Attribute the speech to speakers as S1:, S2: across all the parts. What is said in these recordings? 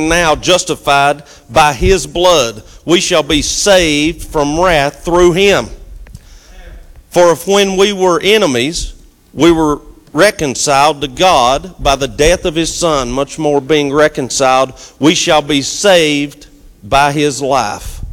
S1: now justified by his blood, we shall be saved from wrath through him. For if when we were enemies, we were reconciled to God by the death of his Son, much more being reconciled, we shall be saved by his life.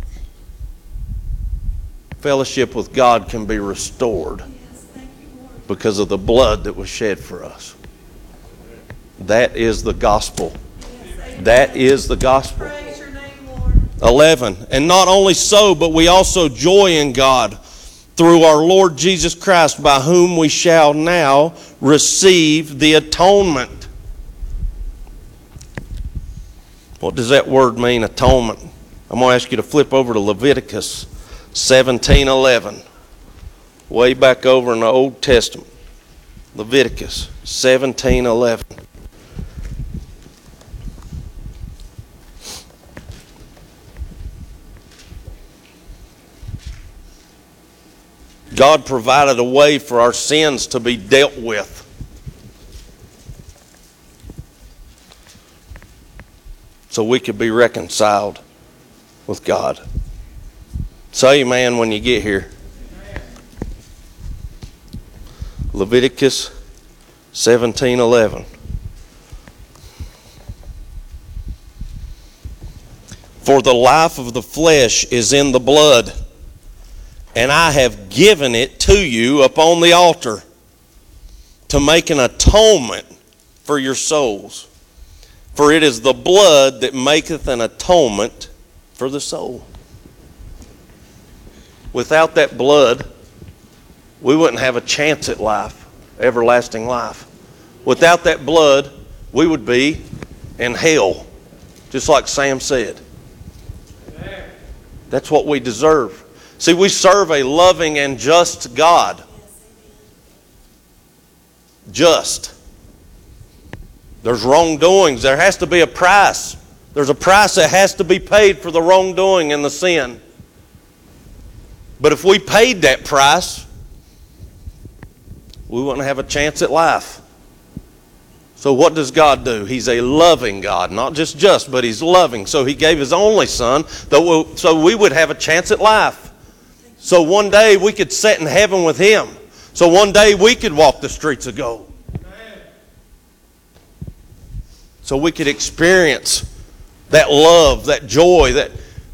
S1: Fellowship with God can be restored because of the blood that was shed for us. That is the gospel. That is the gospel. 11. And not only so, but we also joy in God through our Lord Jesus Christ, by whom we shall now receive the atonement. What does that word mean, atonement? I'm going to ask you to flip over to Leviticus 17:11. Way back over in the Old Testament. Leviticus 17:11. God provided a way for our sins to be dealt with. So we could be reconciled with God. Say amen when you get here. Leviticus 17:11. For the life of the flesh is in the blood, and I have given it to you upon the altar to make an atonement for your souls. For it is the blood that maketh an atonement for the soul. Without that blood, we wouldn't have a chance at life, everlasting life. Without that blood, we would be in hell, just like Sam said. That's what we deserve. See, we serve a loving and just God. Just. There's wrongdoings. There has to be a price. There's a price that has to be paid for the wrongdoing and the sin. But if we paid that price, we wouldn't have a chance at life. So what does God do? He's a loving God. Not just, but He's loving. So He gave His only Son so we would have a chance at life. So one day we could sit in heaven with Him. So one day we could walk the streets of gold. So we could experience that love, that joy,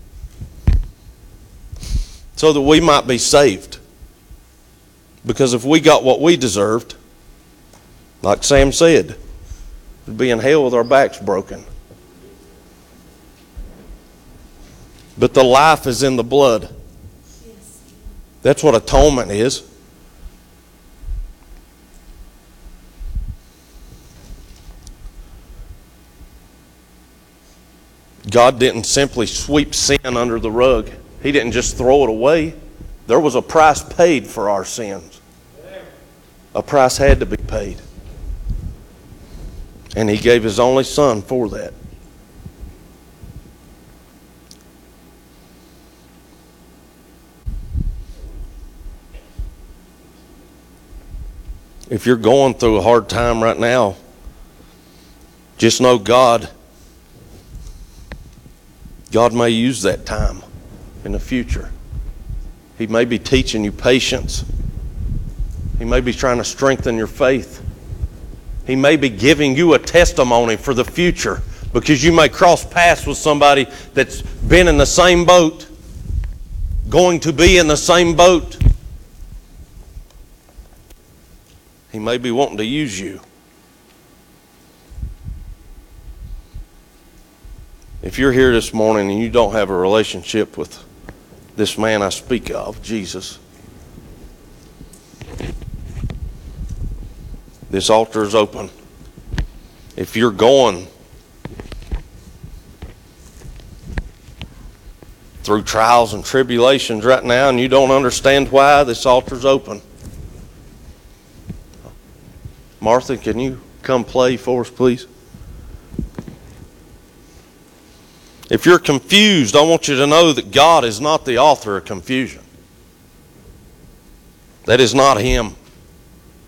S1: so that we might be saved. Because if we got what we deserved, like Sam said, we'd be in hell with our backs broken. But the life is in the blood. That's what atonement is. God didn't simply sweep sin under the rug. He didn't just throw it away. There was a price paid for our sins. A price had to be paid. And He gave His only Son for that. If you're going through a hard time right now, just know God may use that time in the future. He may be teaching you patience. He may be trying to strengthen your faith. He may be giving you a testimony for the future, because you may cross paths with somebody that's been in the same boat, going to be in the same boat. He may be wanting to use you. If you're here this morning and you don't have a relationship with this man I speak of, Jesus, this altar is open. If you're going through trials and tribulations right now and you don't understand why, this altar's open. Martha, can you come play for us, please? If you're confused, I want you to know that God is not the author of confusion. That is not Him.